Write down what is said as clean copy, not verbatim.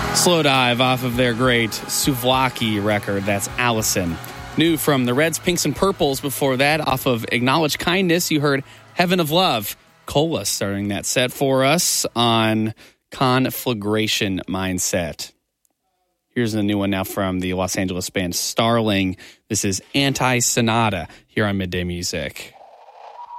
Slow Dive off of their great Souvlaki record. That's Allison. New from the Reds, Pinks, and Purples. Before that, off of Acknowledge Kindness, you heard Heaven of Love. Cola starting that set for us on Conflagration Mindset. Here's a new one now from the Los Angeles band Starling. This is Anti-Sonata here on Midday Music.